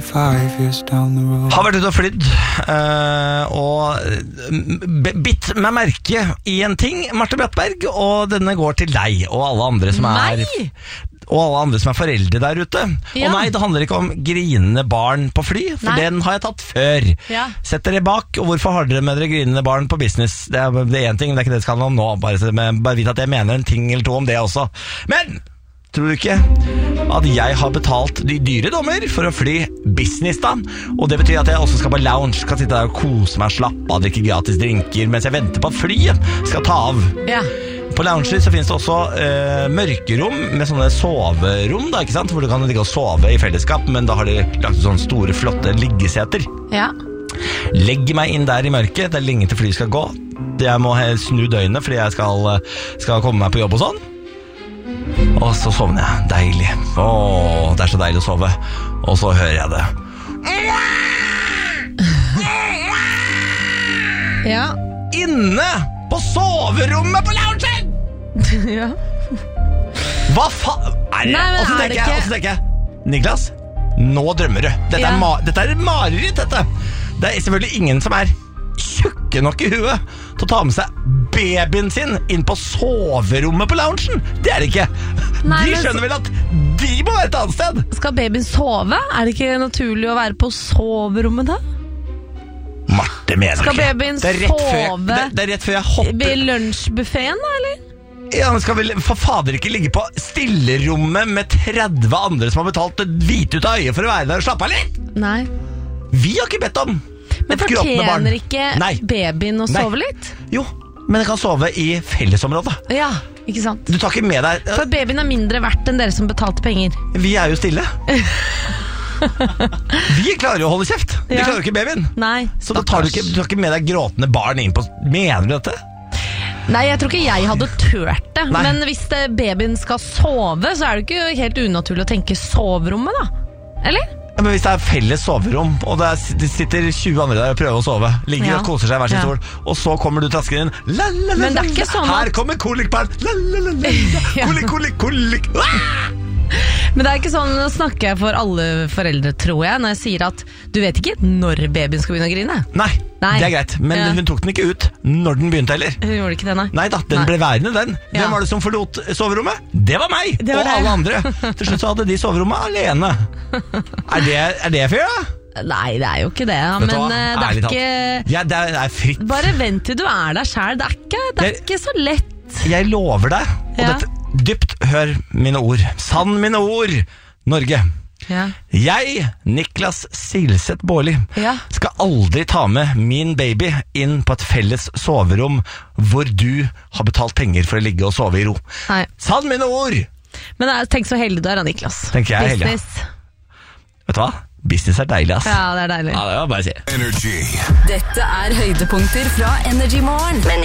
5 years down the road. Har vært ute og flydd, og bitt meg merke i en ting, Marte Brattberg, og denne går til deg og alle andre som er foreldre der ute. Ja. Og nei, det handler ikke om grinende barn på fly, for den har jeg tatt før. Ja. Sett dere bak, og hvorfor har dere med dere grinende barn på business? Det er en ting, det er ikke det det skal handle om nå, bare vite at jeg mener en ting eller to om det også. Men tror du ikke at jeg har betalt de dyre dommer for å fly business da? Og det betyr at jeg også skal på lounge, skal sitte der og kose meg, slappe av, drikke gratis drinker mens jeg venter på at flyet skal ta av. Ja. På lounger så finnes det også mørkerom med sånne soverom da, ikke sant? Hvor du kan ligge og sove i fellesskap, men da har de lagt ut sånne store, flotte liggeseter. Ja. Legger meg inn der i mørket, det er lenge til flyet skal gå. Jeg må snu døgnet fordi jeg skal komme meg på jobb og sånn. Og så sovner jeg, deilig. Åh, det er så deilig å sove. Og så hører jeg det. Ja. Inne på soverommet på loungen! Ja. Hva faen? Og så tenker jeg, Niklas, nå drømmer du. Dette er et mareritt, dette. Det er selvfølgelig ingen som er tjukke nok i huet til å ta med seg babyen sin inn på soverommet på loungen. Det er det ikke. De skjønner vel at de må være et annet sted. Skal babyen sove? Er det ikke naturlig å være på soverommet da? Marte mener skal ikke. Babyen sove det er rett før jeg hopper ved lunsjbuffeten da, eller? Ja, men skal vel for fader ikke ligge på stillerommet med 30 andre som har betalt hvite ut av øyet for å være der og slappe av litt? Nei. Vi har ikke bedt om. Men fortjener ikke babyen å sove litt? Jo, men den kan sove i fellesområdet. Ja, ikke sant. Du tar ikke med deg for babyen er mindre verdt enn dere som betalte penger. Vi er jo stille. Vi klarer jo å holde kjeft. Det klarer jo ikke babyen. Nei, så da tar du ikke med deg gråtende barn inn på. Mener du dette? Nei, jeg tror ikke jeg hadde tørt det. Nei. Men hvis babyen skal sove, så er det ikke helt unaturlig å tenke soverommet da. Eller? Ja, men hvis det er felles soverom, og det sitter 20 andre der og prøver å sove, ligger og koser seg i hver sin stol, og så kommer du traskende inn, men det er ikke sånn her kommer kolikbarn, kolik. Men det er ikke sånn, nå snakker jeg for alle foreldre, tror jeg, når jeg sier at du vet ikke når babyen skal begynne å grine. Nei, det er greit, men hun tok den ikke ut når den begynte heller. Hun gjorde ikke det, nei. Nei da, den ble værende den. Hvem var det som forlot soverommet? Det var meg, og alle andre. Til slutt så hadde de soverommet alene. Er det fair da? Nei, det er jo ikke det, men det er ikke... Ja, det er fritt. Bare vent til du er der selv, det er ikke så lett. Jeg lover deg, og dette dypt hør mine ord. Sann mine ord, Norge. Ja. Jeg, Niklas Silseth Baarli, skal aldri ta med min baby inn på et felles soverom hvor du har betalt penger for å ligge og sove i ro. Nei. Sann mine ord! Men tenk så heldig du er, Niklas. Tenker jeg heldig. Vet du hva? Business er deilig, ass. Ja, det er deilig. Ja, det var bare å si. Energy. Dette er høydepunkter fra Energy Morgen.